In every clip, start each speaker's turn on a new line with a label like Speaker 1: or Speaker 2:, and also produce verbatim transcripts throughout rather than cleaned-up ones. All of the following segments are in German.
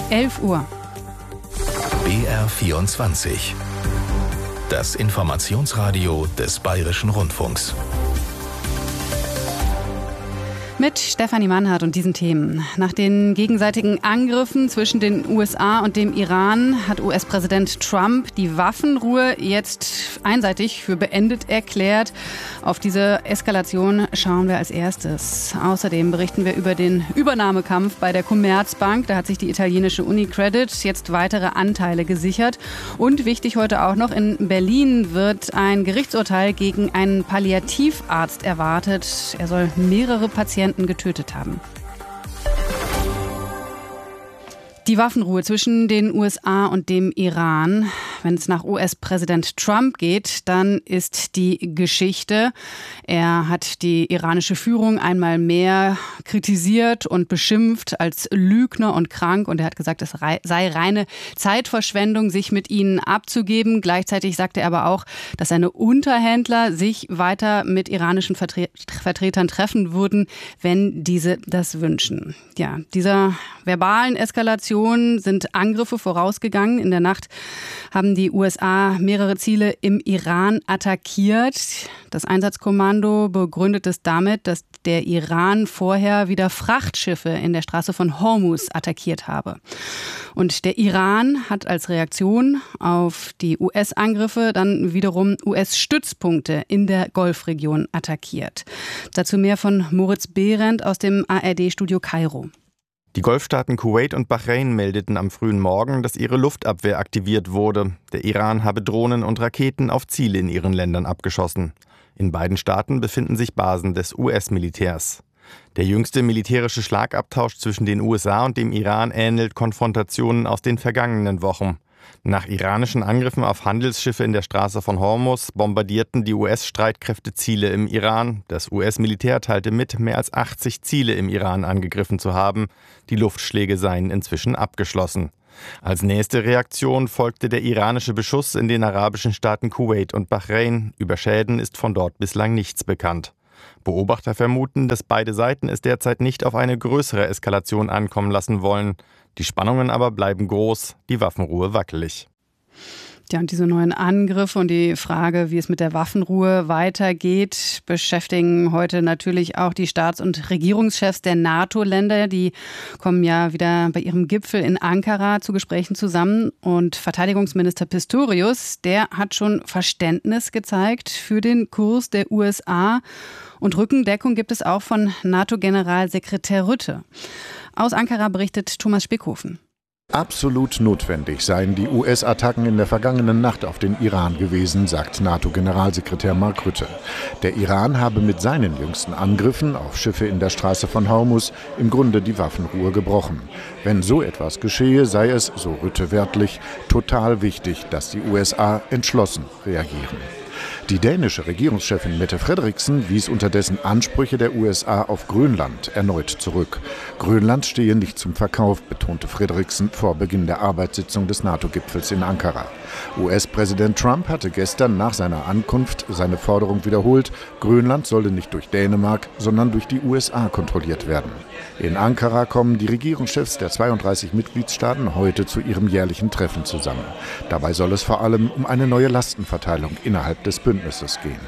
Speaker 1: elf Uhr.
Speaker 2: B R vierundzwanzig. Das Informationsradio des Bayerischen Rundfunks.
Speaker 1: Mit Stefanie Mannhardt und diesen Themen. Nach den gegenseitigen Angriffen zwischen den U S A und dem Iran hat U S-Präsident Trump die Waffenruhe jetzt einseitig für beendet erklärt. Auf diese Eskalation schauen wir als erstes. Außerdem berichten wir über den Übernahmekampf bei der Commerzbank. Da hat sich die italienische Unicredit jetzt weitere Anteile gesichert. Und wichtig heute auch noch, in Berlin wird ein Gerichtsurteil gegen einen Palliativarzt erwartet. Er soll mehrere Patienten getötet haben. Die Waffenruhe zwischen den U S A und dem Iran. Wenn es nach U S-Präsident Trump geht, dann ist die Geschichte. Er hat die iranische Führung einmal mehr kritisiert und beschimpft als Lügner und krank. Und er hat gesagt, es sei reine Zeitverschwendung, sich mit ihnen abzugeben. Gleichzeitig sagte er aber auch, dass seine Unterhändler sich weiter mit iranischen Vertre- Vertretern treffen würden, wenn diese das wünschen. Ja, dieser verbalen Eskalation sind Angriffe vorausgegangen. In der Nacht haben die U S A mehrere Ziele im Iran attackiert. Das Einsatzkommando begründet es damit, dass der Iran vorher wieder Frachtschiffe in der Straße von Hormuz attackiert habe. Und der Iran hat als Reaktion auf die U S-Angriffe dann wiederum U S-Stützpunkte in der Golfregion attackiert. Dazu mehr von Moritz Behrendt aus dem A R D-Studio Kairo.
Speaker 3: Die Golfstaaten Kuwait und Bahrain meldeten am frühen Morgen, dass ihre Luftabwehr aktiviert wurde. Der Iran habe Drohnen und Raketen auf Ziele in ihren Ländern abgeschossen. In beiden Staaten befinden sich Basen des U S-Militärs. Der jüngste militärische Schlagabtausch zwischen den U S A und dem Iran ähnelt Konfrontationen aus den vergangenen Wochen. Nach iranischen Angriffen auf Handelsschiffe in der Straße von Hormuz bombardierten die U S-Streitkräfte Ziele im Iran. Das U S-Militär teilte mit, mehr als achtzig Ziele im Iran angegriffen zu haben. Die Luftschläge seien inzwischen abgeschlossen. Als nächste Reaktion folgte der iranische Beschuss in den arabischen Staaten Kuwait und Bahrain. Über Schäden ist von dort bislang nichts bekannt. Beobachter vermuten, dass beide Seiten es derzeit nicht auf eine größere Eskalation ankommen lassen wollen. Die Spannungen aber bleiben groß, die Waffenruhe wackelig.
Speaker 1: Ja, und diese neuen Angriffe und die Frage, wie es mit der Waffenruhe weitergeht, beschäftigen heute natürlich auch die Staats- und Regierungschefs der NATO-Länder. Die kommen ja wieder bei ihrem Gipfel in Ankara zu Gesprächen zusammen. Und Verteidigungsminister Pistorius, der hat schon Verständnis gezeigt für den Kurs der U S A. Und Rückendeckung gibt es auch von NATO-Generalsekretär Rutte. Aus Ankara berichtet Thomas Spickhofen.
Speaker 4: Absolut notwendig seien die U S-Attacken in der vergangenen Nacht auf den Iran gewesen, sagt NATO-Generalsekretär Mark Rutte. Der Iran habe mit seinen jüngsten Angriffen auf Schiffe in der Straße von Hormuz im Grunde die Waffenruhe gebrochen. Wenn so etwas geschehe, sei es, so Rutte wörtlich, total wichtig, dass die U S A entschlossen reagieren. Die dänische Regierungschefin Mette Frederiksen wies unterdessen Ansprüche der U S A auf Grönland erneut zurück. Grönland stehe nicht zum Verkauf, betonte Frederiksen vor Beginn der Arbeitssitzung des NATO-Gipfels in Ankara. U S-Präsident Trump hatte gestern nach seiner Ankunft seine Forderung wiederholt, Grönland solle nicht durch Dänemark, sondern durch die U S A kontrolliert werden. In Ankara kommen die Regierungschefs der zweiunddreißig Mitgliedstaaten heute zu ihrem jährlichen Treffen zusammen. Dabei soll es vor allem um eine neue Lastenverteilung innerhalb des Bündnisses gehen.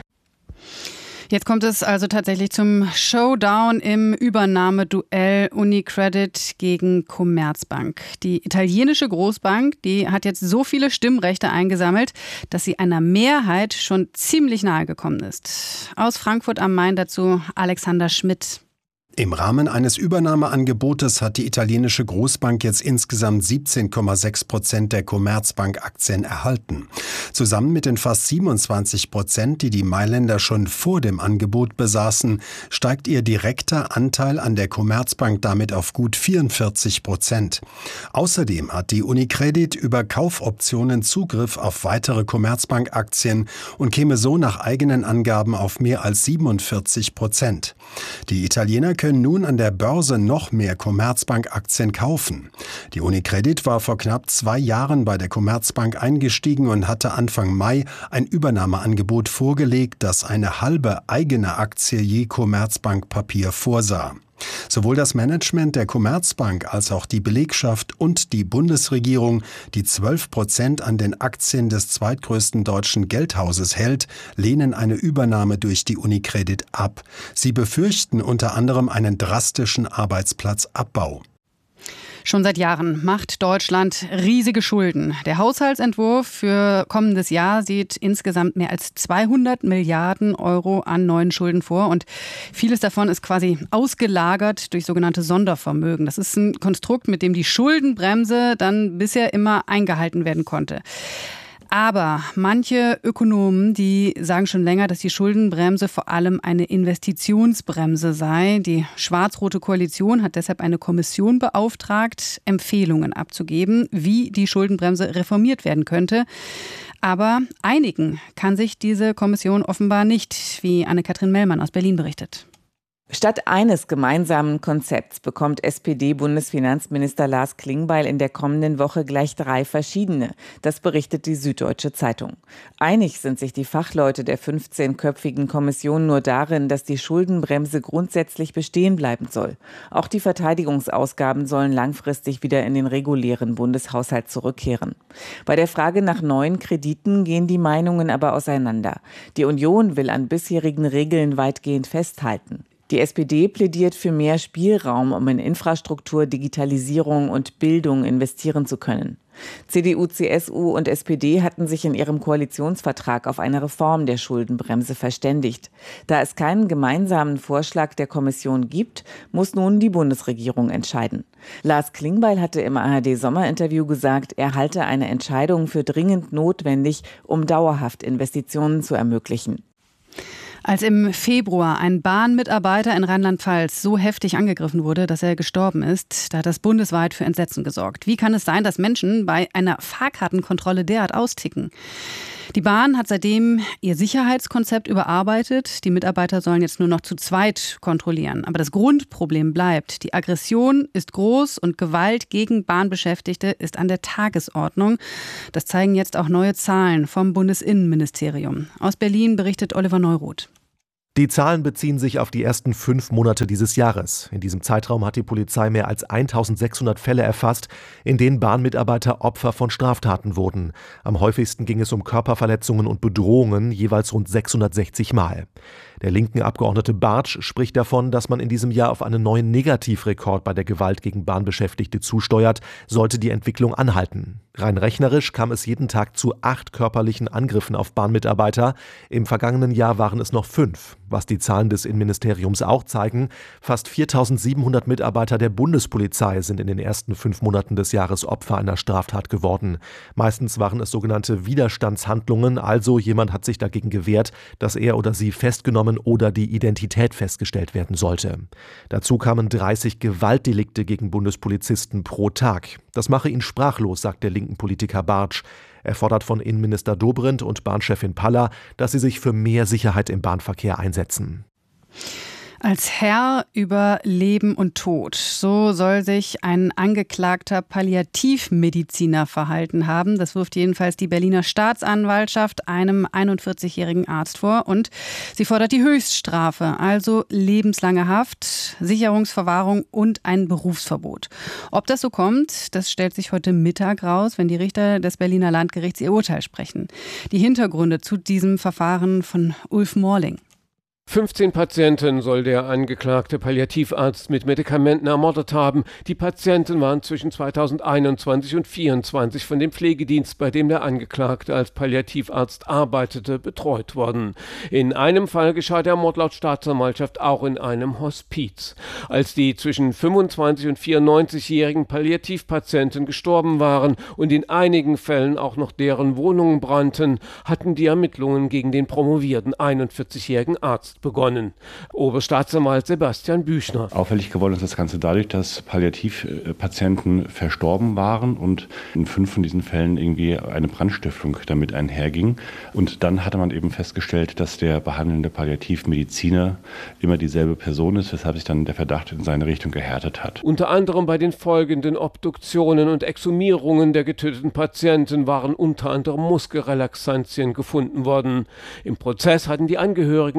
Speaker 1: Jetzt kommt es also tatsächlich zum Showdown im Übernahmeduell Unicredit gegen Commerzbank. Die italienische Großbank, die hat jetzt so viele Stimmrechte eingesammelt, dass sie einer Mehrheit schon ziemlich nahe gekommen ist. Aus Frankfurt am Main dazu Alexander Schmidt.
Speaker 5: Im Rahmen eines Übernahmeangebotes hat die italienische Großbank jetzt insgesamt siebzehn Komma sechs Prozent der Commerzbank-Aktien erhalten. Zusammen mit den fast siebenundzwanzig Prozent, die die Mailänder schon vor dem Angebot besaßen, steigt ihr direkter Anteil an der Commerzbank damit auf gut vierundvierzig Prozent. Außerdem hat die Unicredit über Kaufoptionen Zugriff auf weitere Commerzbank-Aktien und käme so nach eigenen Angaben auf mehr als siebenundvierzig Prozent. Die Italiener können nun an der Börse noch mehr Commerzbank-Aktien kaufen. Die Unicredit war vor knapp zwei Jahren bei der Commerzbank eingestiegen und hatte Anfang Mai ein Übernahmeangebot vorgelegt, das eine halbe eigene Aktie je Commerzbank-Papier vorsah. Sowohl das Management der Commerzbank als auch die Belegschaft und die Bundesregierung, die zwölf Prozent an den Aktien des zweitgrößten deutschen Geldhauses hält, lehnen eine Übernahme durch die Unicredit ab. Sie befürchten unter anderem einen drastischen Arbeitsplatzabbau.
Speaker 1: Schon seit Jahren macht Deutschland riesige Schulden. Der Haushaltsentwurf für kommendes Jahr sieht insgesamt mehr als zweihundert Milliarden Euro an neuen Schulden vor. Und vieles davon ist quasi ausgelagert durch sogenannte Sondervermögen. Das ist ein Konstrukt, mit dem die Schuldenbremse dann bisher immer eingehalten werden konnte. Aber manche Ökonomen, die sagen schon länger, dass die Schuldenbremse vor allem eine Investitionsbremse sei. Die schwarz-rote Koalition hat deshalb eine Kommission beauftragt, Empfehlungen abzugeben, wie die Schuldenbremse reformiert werden könnte. Aber einigen kann sich diese Kommission offenbar nicht, wie Anne-Kathrin Mellmann aus Berlin berichtet.
Speaker 6: Statt eines gemeinsamen Konzepts bekommt S P D-Bundesfinanzminister Lars Klingbeil in der kommenden Woche gleich drei verschiedene. Das berichtet die Süddeutsche Zeitung. Einig sind sich die Fachleute der fünfzehnköpfigen Kommission nur darin, dass die Schuldenbremse grundsätzlich bestehen bleiben soll. Auch die Verteidigungsausgaben sollen langfristig wieder in den regulären Bundeshaushalt zurückkehren. Bei der Frage nach neuen Krediten gehen die Meinungen aber auseinander. Die Union will an bisherigen Regeln weitgehend festhalten. Die S P D plädiert für mehr Spielraum, um in Infrastruktur, Digitalisierung und Bildung investieren zu können. C D U, C S U und S P D hatten sich in ihrem Koalitionsvertrag auf eine Reform der Schuldenbremse verständigt. Da es keinen gemeinsamen Vorschlag der Kommission gibt, muss nun die Bundesregierung entscheiden. Lars Klingbeil hatte im A R D-Sommerinterview gesagt, er halte eine Entscheidung für dringend notwendig, um dauerhaft Investitionen zu ermöglichen.
Speaker 1: Als im Februar ein Bahnmitarbeiter in Rheinland-Pfalz so heftig angegriffen wurde, dass er gestorben ist, da hat das bundesweit für Entsetzen gesorgt. Wie kann es sein, dass Menschen bei einer Fahrkartenkontrolle derart austicken? Die Bahn hat seitdem ihr Sicherheitskonzept überarbeitet. Die Mitarbeiter sollen jetzt nur noch zu zweit kontrollieren. Aber das Grundproblem bleibt. Die Aggression ist groß und Gewalt gegen Bahnbeschäftigte ist an der Tagesordnung. Das zeigen jetzt auch neue Zahlen vom Bundesinnenministerium. Aus Berlin berichtet Oliver Neuroth.
Speaker 7: Die Zahlen beziehen sich auf die ersten fünf Monate dieses Jahres. In diesem Zeitraum hat die Polizei mehr als eintausendsechshundert Fälle erfasst, in denen Bahnmitarbeiter Opfer von Straftaten wurden. Am häufigsten ging es um Körperverletzungen und Bedrohungen, jeweils rund sechshundertsechzig Mal. Der linken Abgeordnete Bartsch spricht davon, dass man in diesem Jahr auf einen neuen Negativrekord bei der Gewalt gegen Bahnbeschäftigte zusteuert, sollte die Entwicklung anhalten. Rein rechnerisch kam es jeden Tag zu acht körperlichen Angriffen auf Bahnmitarbeiter. Im vergangenen Jahr waren es noch fünf. Was die Zahlen des Innenministeriums auch zeigen, fast viertausendsiebenhundert Mitarbeiter der Bundespolizei sind in den ersten fünf Monaten des Jahres Opfer einer Straftat geworden. Meistens waren es sogenannte Widerstandshandlungen, also jemand hat sich dagegen gewehrt, dass er oder sie festgenommen oder die Identität festgestellt werden sollte. Dazu kamen dreißig Gewaltdelikte gegen Bundespolizisten pro Tag. Das mache ihn sprachlos, sagt der linken Politiker Bartsch. Er fordert von Innenminister Dobrindt und Bahnchefin Paller, dass sie sich für mehr Sicherheit im Bahnverkehr einsetzen.
Speaker 1: Als Herr über Leben und Tod. So soll sich ein angeklagter Palliativmediziner verhalten haben. Das wirft jedenfalls die Berliner Staatsanwaltschaft einem einundvierzigjährigen Arzt vor. Und sie fordert die Höchststrafe, also lebenslange Haft, Sicherungsverwahrung und ein Berufsverbot. Ob das so kommt, das stellt sich heute Mittag raus, wenn die Richter des Berliner Landgerichts ihr Urteil sprechen. Die Hintergründe zu diesem Verfahren von Ulf Morling.
Speaker 8: fünfzehn Patienten soll der angeklagte Palliativarzt mit Medikamenten ermordet haben. Die Patienten waren zwischen zweitausendeinundzwanzig und zweitausendvierundzwanzig von dem Pflegedienst, bei dem der Angeklagte als Palliativarzt arbeitete, betreut worden. In einem Fall geschah der Mord laut Staatsanwaltschaft auch in einem Hospiz. Als die zwischen fünfundzwanzig und vierundneunzigjährigen Palliativpatienten gestorben waren und in einigen Fällen auch noch deren Wohnungen brannten, hatten die Ermittlungen gegen den promovierten einundvierzigjährigen Arzt begonnen. Oberstaatsanwalt Sebastian Büchner.
Speaker 9: Auffällig geworden ist das Ganze dadurch, dass Palliativpatienten verstorben waren und in fünf von diesen Fällen irgendwie eine Brandstiftung damit einherging. Und dann hatte man eben festgestellt, dass der behandelnde Palliativmediziner immer dieselbe Person ist, weshalb sich dann der Verdacht in seine Richtung gehärtet hat.
Speaker 8: Unter anderem bei den folgenden Obduktionen und Exhumierungen der getöteten Patienten waren unter anderem Muskelrelaxantien gefunden worden. Im Prozess hatten die Angehörigen und Freunde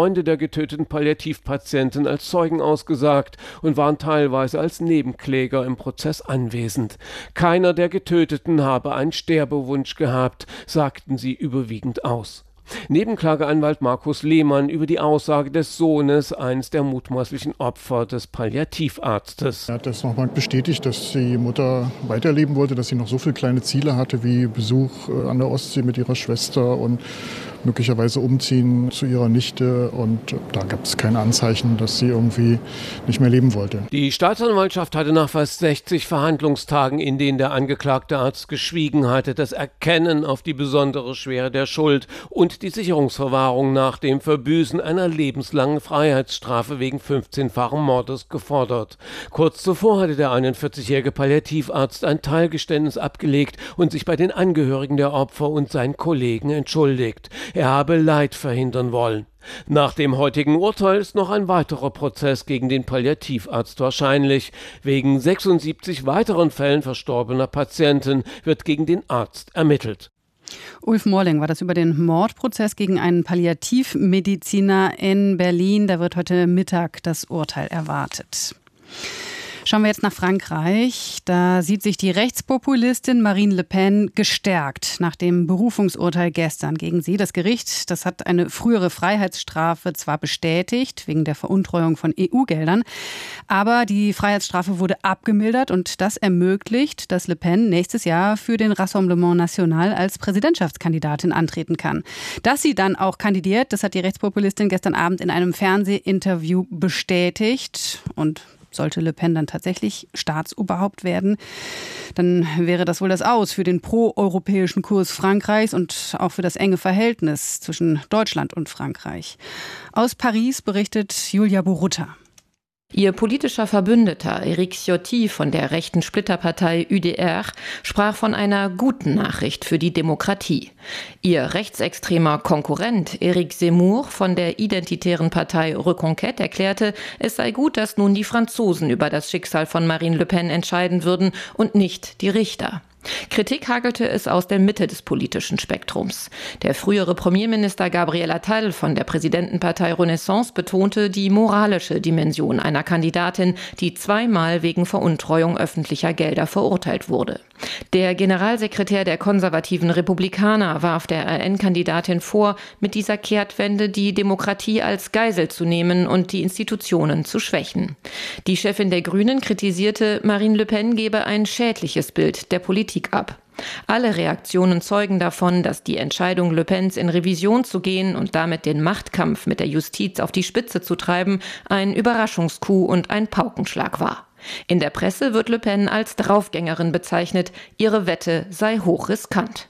Speaker 8: Freunde der getöteten Palliativpatienten als Zeugen ausgesagt und waren teilweise als Nebenkläger im Prozess anwesend. Keiner der Getöteten habe einen Sterbewunsch gehabt, sagten sie überwiegend aus. Nebenklageanwalt Markus Lehmann über die Aussage des Sohnes eines der mutmaßlichen Opfer des Palliativarztes.
Speaker 10: Er hat das nochmal bestätigt, dass die Mutter weiterleben wollte, dass sie noch so viele kleine Ziele hatte wie Besuch an der Ostsee mit ihrer Schwester und möglicherweise umziehen zu ihrer Nichte. Und da gab es keine Anzeichen, dass sie irgendwie nicht mehr leben wollte.
Speaker 8: Die Staatsanwaltschaft hatte nach fast sechzig Verhandlungstagen, in denen der angeklagte Arzt geschwiegen hatte, das Erkennen auf die besondere Schwere der Schuld und die Sicherungsverwahrung nach dem Verbüßen einer lebenslangen Freiheitsstrafe wegen fünfzehnfachen Mordes gefordert. Kurz zuvor hatte der einundvierzigjährige Palliativarzt ein Teilgeständnis abgelegt und sich bei den Angehörigen der Opfer und seinen Kollegen entschuldigt. Er habe Leid verhindern wollen. Nach dem heutigen Urteil ist noch ein weiterer Prozess gegen den Palliativarzt wahrscheinlich. Wegen sechsundsiebzig weiteren Fällen verstorbener Patienten wird gegen den Arzt ermittelt.
Speaker 1: Ulf Morling war das über den Mordprozess gegen einen Palliativmediziner in Berlin. Da wird heute Mittag das Urteil erwartet. Schauen wir jetzt nach Frankreich. Da sieht sich die Rechtspopulistin Marine Le Pen gestärkt nach dem Berufungsurteil gestern gegen sie. Das Gericht, das hat eine frühere Freiheitsstrafe zwar bestätigt, wegen der Veruntreuung von E U-Geldern, aber die Freiheitsstrafe wurde abgemildert und das ermöglicht, dass Le Pen nächstes Jahr für den Rassemblement National als Präsidentschaftskandidatin antreten kann. Dass sie dann auch kandidiert, das hat die Rechtspopulistin gestern Abend in einem Fernsehinterview bestätigt. Und sollte Le Pen dann tatsächlich Staatsoberhaupt werden, dann wäre das wohl das Aus für den proeuropäischen Kurs Frankreichs und auch für das enge Verhältnis zwischen Deutschland und Frankreich. Aus Paris berichtet Julia Borutta.
Speaker 11: Ihr politischer Verbündeter Éric Ciotti von der rechten Splitterpartei U D R sprach von einer guten Nachricht für die Demokratie. Ihr rechtsextremer Konkurrent Éric Zemmour von der identitären Partei Reconquête erklärte, es sei gut, dass nun die Franzosen über das Schicksal von Marine Le Pen entscheiden würden und nicht die Richter. Kritik hagelte es aus der Mitte des politischen Spektrums. Der frühere Premierminister Gabriel Attal von der Präsidentenpartei Renaissance betonte die moralische Dimension einer Kandidatin, die zweimal wegen Veruntreuung öffentlicher Gelder verurteilt wurde. Der Generalsekretär der konservativen Republikaner warf der R N-Kandidatin vor, mit dieser Kehrtwende die Demokratie als Geisel zu nehmen und die Institutionen zu schwächen. Die Chefin der Grünen kritisierte, Marine Le Pen gebe ein schädliches Bild der Politik ab. Alle Reaktionen zeugen davon, dass die Entscheidung Le Pens in Revision zu gehen und damit den Machtkampf mit der Justiz auf die Spitze zu treiben, ein Überraschungscoup und ein Paukenschlag war. In der Presse wird Le Pen als Draufgängerin bezeichnet, ihre Wette sei hochriskant.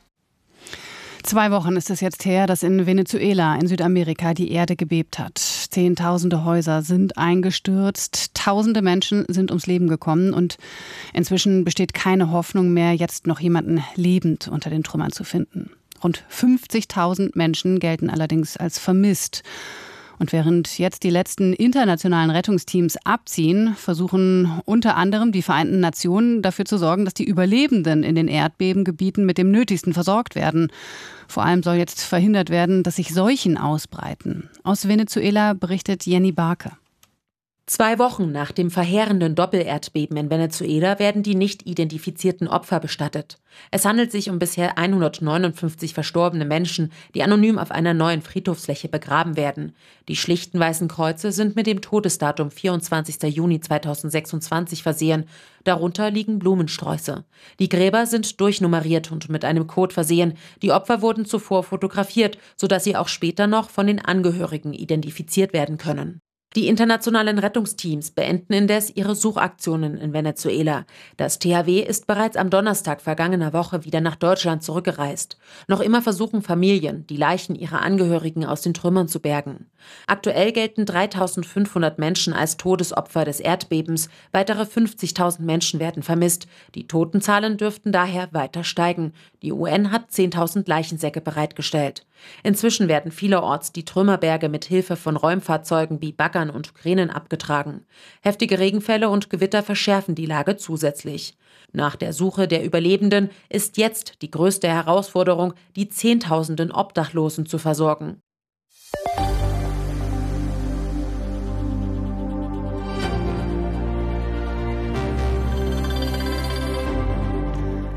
Speaker 1: Zwei Wochen ist es jetzt her, dass in Venezuela in Südamerika die Erde gebebt hat. Zehntausende Häuser sind eingestürzt, tausende Menschen sind ums Leben gekommen und inzwischen besteht keine Hoffnung mehr, jetzt noch jemanden lebend unter den Trümmern zu finden. Rund fünfzigtausend Menschen gelten allerdings als vermisst. Und während jetzt die letzten internationalen Rettungsteams abziehen, versuchen unter anderem die Vereinten Nationen dafür zu sorgen, dass die Überlebenden in den Erdbebengebieten mit dem Nötigsten versorgt werden. Vor allem soll jetzt verhindert werden, dass sich Seuchen ausbreiten. Aus Venezuela berichtet Jenny Barke.
Speaker 12: Zwei Wochen nach dem verheerenden Doppelerdbeben in Venezuela werden die nicht identifizierten Opfer bestattet. Es handelt sich um bisher hundertneunundfünfzig verstorbene Menschen, die anonym auf einer neuen Friedhofsfläche begraben werden. Die schlichten weißen Kreuze sind mit dem Todesdatum vierundzwanzigster Juni zweitausendsechsundzwanzig versehen. Darunter liegen Blumensträuße. Die Gräber sind durchnummeriert und mit einem Code versehen. Die Opfer wurden zuvor fotografiert, sodass sie auch später noch von den Angehörigen identifiziert werden können. Die internationalen Rettungsteams beenden indes ihre Suchaktionen in Venezuela. Das T H W ist bereits am Donnerstag vergangener Woche wieder nach Deutschland zurückgereist. Noch immer versuchen Familien, die Leichen ihrer Angehörigen aus den Trümmern zu bergen. Aktuell gelten dreitausendfünfhundert Menschen als Todesopfer des Erdbebens. Weitere fünfzigtausend Menschen werden vermisst. Die Totenzahlen dürften daher weiter steigen. Die U N hat zehntausend Leichensäcke bereitgestellt. Inzwischen werden vielerorts die Trümmerberge mit Hilfe von Räumfahrzeugen wie Baggern und Kränen abgetragen. Heftige Regenfälle und Gewitter verschärfen die Lage zusätzlich. Nach der Suche der Überlebenden ist jetzt die größte Herausforderung, die Zehntausenden Obdachlosen zu versorgen.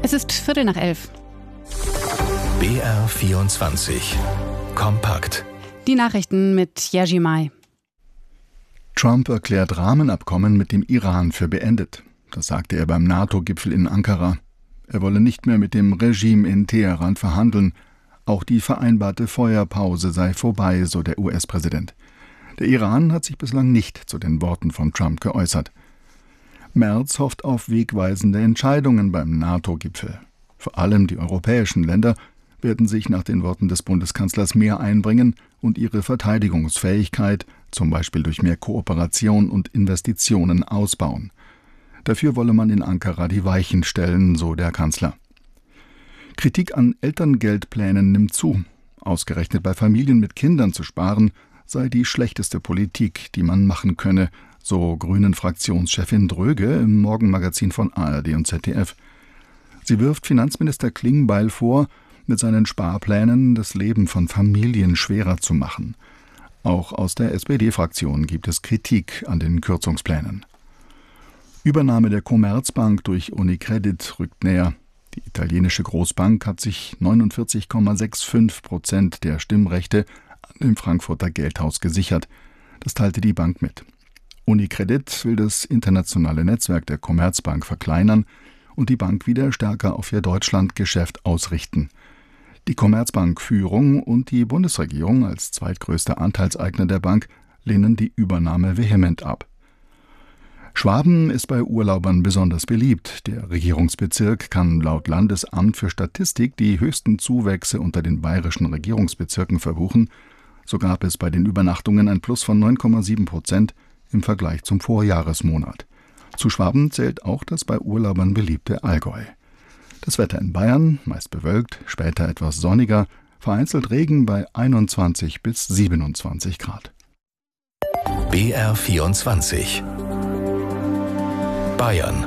Speaker 1: Es ist Viertel nach elf.
Speaker 2: B R vierundzwanzig. Kompakt.
Speaker 1: Die Nachrichten mit Jerzy Mai.
Speaker 13: Trump erklärt Rahmenabkommen mit dem Iran für beendet. Das sagte er beim NATO-Gipfel in Ankara. Er wolle nicht mehr mit dem Regime in Teheran verhandeln. Auch die vereinbarte Feuerpause sei vorbei, so der U S-Präsident. Der Iran hat sich bislang nicht zu den Worten von Trump geäußert. Merz hofft auf wegweisende Entscheidungen beim NATO-Gipfel. Vor allem die europäischen Länder werden sich nach den Worten des Bundeskanzlers mehr einbringen und ihre Verteidigungsfähigkeit, zum Beispiel durch mehr Kooperation und Investitionen, ausbauen. Dafür wolle man in Ankara die Weichen stellen, so der Kanzler. Kritik an Elterngeldplänen nimmt zu. Ausgerechnet bei Familien mit Kindern zu sparen, sei die schlechteste Politik, die man machen könne, so Grünen-Fraktionschefin Dröge im Morgenmagazin von A R D und Z D F. Sie wirft Finanzminister Klingbeil vor, mit seinen Sparplänen das Leben von Familien schwerer zu machen. Auch aus der S P D-Fraktion gibt es Kritik an den Kürzungsplänen. Übernahme der Commerzbank durch Unicredit rückt näher. Die italienische Großbank hat sich neunundvierzig Komma fünfundsechzig Prozent der Stimmrechte an dem Frankfurter Geldhaus gesichert. Das teilte die Bank mit. Unicredit will das internationale Netzwerk der Commerzbank verkleinern und die Bank wieder stärker auf ihr Deutschlandgeschäft ausrichten. Die Commerzbank-Führung und die Bundesregierung als zweitgrößter Anteilseigner der Bank lehnen die Übernahme vehement ab. Schwaben ist bei Urlaubern besonders beliebt. Der Regierungsbezirk kann laut Landesamt für Statistik die höchsten Zuwächse unter den bayerischen Regierungsbezirken verbuchen. So gab es bei den Übernachtungen ein Plus von neun Komma sieben Prozent im Vergleich zum Vorjahresmonat. Zu Schwaben zählt auch das bei Urlaubern beliebte Allgäu. Das Wetter in Bayern, meist bewölkt, später etwas sonniger, vereinzelt Regen bei einundzwanzig bis siebenundzwanzig Grad.
Speaker 2: B R vierundzwanzig. Bayern.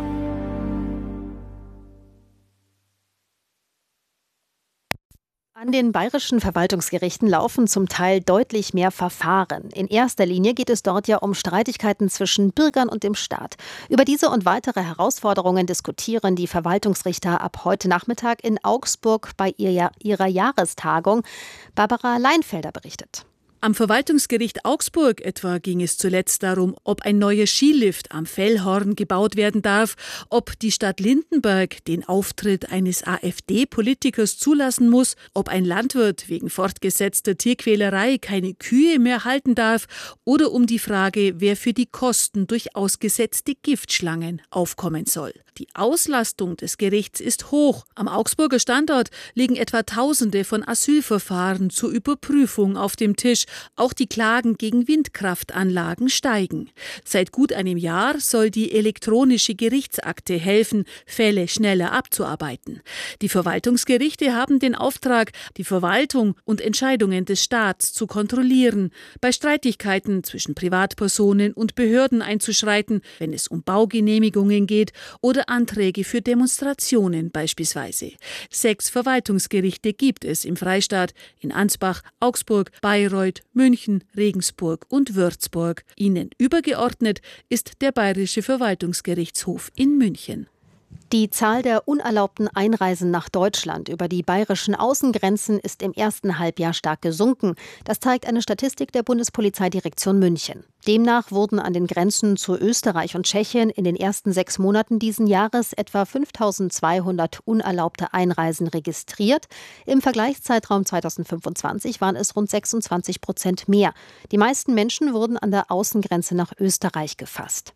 Speaker 14: An den bayerischen Verwaltungsgerichten laufen zum Teil deutlich mehr Verfahren. In erster Linie geht es dort ja um Streitigkeiten zwischen Bürgern und dem Staat. Über diese und weitere Herausforderungen diskutieren die Verwaltungsrichter ab heute Nachmittag in Augsburg bei ihrer Jahrestagung. Barbara Leinfelder berichtet.
Speaker 15: Am Verwaltungsgericht Augsburg etwa ging es zuletzt darum, ob ein neuer Skilift am Fellhorn gebaut werden darf, ob die Stadt Lindenberg den Auftritt eines AfD-Politikers zulassen muss, ob ein Landwirt wegen fortgesetzter Tierquälerei keine Kühe mehr halten darf oder um die Frage, wer für die Kosten durch ausgesetzte Giftschlangen aufkommen soll. Die Auslastung des Gerichts ist hoch. Am Augsburger Standort liegen etwa Tausende von Asylverfahren zur Überprüfung auf dem Tisch. Auch die Klagen gegen Windkraftanlagen steigen. Seit gut einem Jahr soll die elektronische Gerichtsakte helfen, Fälle schneller abzuarbeiten. Die Verwaltungsgerichte haben den Auftrag, die Verwaltung und Entscheidungen des Staats zu kontrollieren, bei Streitigkeiten zwischen Privatpersonen und Behörden einzuschreiten, wenn es um Baugenehmigungen geht oder Anträge für Demonstrationen beispielsweise. Sechs Verwaltungsgerichte gibt es im Freistaat, in Ansbach, Augsburg, Bayreuth, München, Regensburg und Würzburg. Ihnen übergeordnet ist der Bayerische Verwaltungsgerichtshof in München.
Speaker 14: Die Zahl der unerlaubten Einreisen nach Deutschland über die bayerischen Außengrenzen ist im ersten Halbjahr stark gesunken. Das zeigt eine Statistik der Bundespolizeidirektion München. Demnach wurden an den Grenzen zu Österreich und Tschechien in den ersten sechs Monaten diesen Jahres etwa fünftausendzweihundert unerlaubte Einreisen registriert. Im Vergleichszeitraum zweitausendfünfundzwanzig waren es rund sechsundzwanzig Prozent mehr. Die meisten Menschen wurden an der Außengrenze nach Österreich gefasst.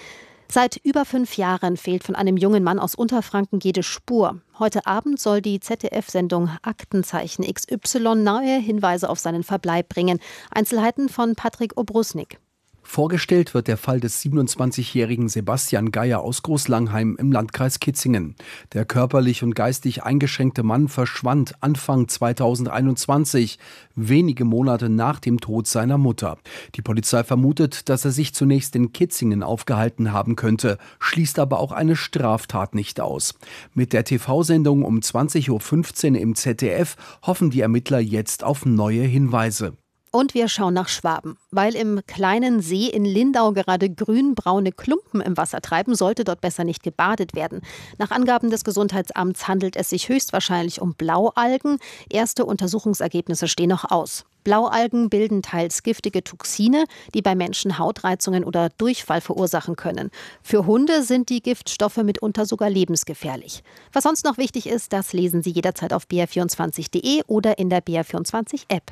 Speaker 14: Seit über fünf Jahren fehlt von einem jungen Mann aus Unterfranken jede Spur. Heute Abend soll die Z D F-Sendung Aktenzeichen X Y neue Hinweise auf seinen Verbleib bringen. Einzelheiten von Patrick Obrusnik.
Speaker 16: Vorgestellt wird der Fall des siebenundzwanzigjährigen Sebastian Geier aus Großlangheim im Landkreis Kitzingen. Der körperlich und geistig eingeschränkte Mann verschwand Anfang zweitausendeinundzwanzig, wenige Monate nach dem Tod seiner Mutter. Die Polizei vermutet, dass er sich zunächst in Kitzingen aufgehalten haben könnte, schließt aber auch eine Straftat nicht aus. Mit der T V-Sendung um zwanzig Uhr fünfzehn im Z D F hoffen die Ermittler jetzt auf neue Hinweise.
Speaker 14: Und wir schauen nach Schwaben. Weil im kleinen See in Lindau gerade grünbraune Klumpen im Wasser treiben, sollte dort besser nicht gebadet werden. Nach Angaben des Gesundheitsamts handelt es sich höchstwahrscheinlich um Blaualgen. Erste Untersuchungsergebnisse stehen noch aus. Blaualgen bilden teils giftige Toxine, die bei Menschen Hautreizungen oder Durchfall verursachen können. Für Hunde sind die Giftstoffe mitunter sogar lebensgefährlich. Was sonst noch wichtig ist, das lesen Sie jederzeit auf b r vierundzwanzig punkt d e oder in der B R vierundzwanzig App.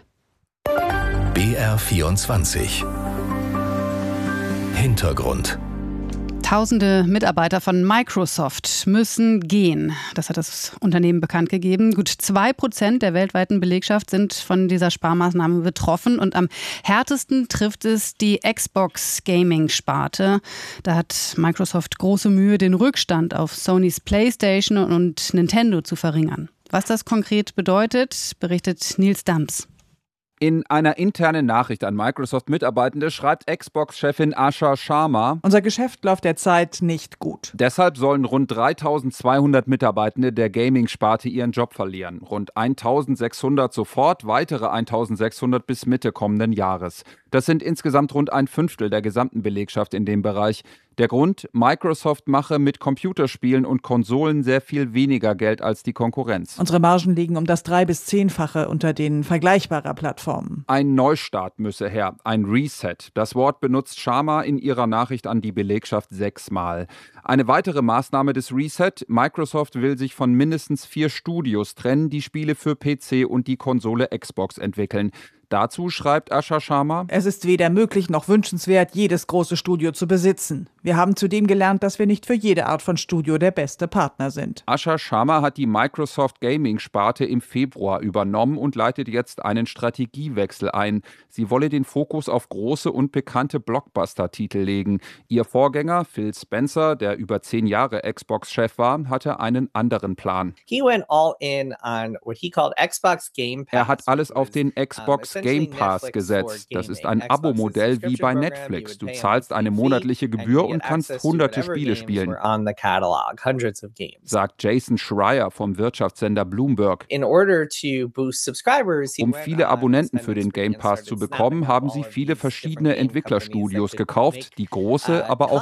Speaker 2: B R vierundzwanzig. Hintergrund.
Speaker 1: Tausende Mitarbeiter von Microsoft müssen gehen. Das hat das Unternehmen bekannt gegeben. Gut zwei Prozent der weltweiten Belegschaft sind von dieser Sparmaßnahme betroffen. Und am härtesten trifft es die Xbox-Gaming-Sparte. Da hat Microsoft große Mühe, den Rückstand auf Sonys PlayStation und Nintendo zu verringern. Was das konkret bedeutet, berichtet Nils Dams.
Speaker 17: In einer internen Nachricht an Microsoft-Mitarbeitende schreibt Xbox-Chefin Asha Sharma: Unser Geschäft läuft derzeit nicht gut. Deshalb sollen rund dreitausendzweihundert Mitarbeitende der Gaming-Sparte ihren Job verlieren. Rund eintausendsechshundert sofort, weitere eintausendsechshundert bis Mitte kommenden Jahres. Das sind insgesamt rund ein Fünftel der gesamten Belegschaft in dem Bereich. Der Grund: Microsoft mache mit Computerspielen und Konsolen sehr viel weniger Geld als die Konkurrenz.
Speaker 18: Unsere Margen liegen um das drei- bis zehnfache unter den vergleichbarer Plattformen.
Speaker 17: Ein Neustart müsse her, ein Reset. Das Wort benutzt Sharma in ihrer Nachricht an die Belegschaft sechsmal. Eine weitere Maßnahme des Reset: Microsoft will sich von mindestens vier Studios trennen, die Spiele für P C und die Konsole Xbox entwickeln. Dazu schreibt Asha Sharma:
Speaker 18: Es ist weder möglich noch wünschenswert, jedes große Studio zu besitzen. Wir haben zudem gelernt, dass wir nicht für jede Art von Studio der beste Partner sind.
Speaker 17: Asha Sharma hat die Microsoft Gaming-Sparte im Februar übernommen und leitet jetzt einen Strategiewechsel ein. Sie wolle den Fokus auf große und bekannte Blockbuster-Titel legen. Ihr Vorgänger Phil Spencer, der über zehn Jahre Xbox-Chef war, hatte einen anderen Plan.
Speaker 19: He went all in on what he called Xbox Game Pass.
Speaker 17: Er hat alles auf den Xbox Game Pass gesetzt. Das ist ein Abo-Modell wie bei Netflix. Du zahlst eine monatliche Gebühr und kannst hunderte Spiele spielen, sagt Jason Schreier vom Wirtschaftssender Bloomberg. Um viele Abonnenten für den Game Pass zu bekommen, haben sie viele verschiedene Entwicklerstudios gekauft, die große, aber auch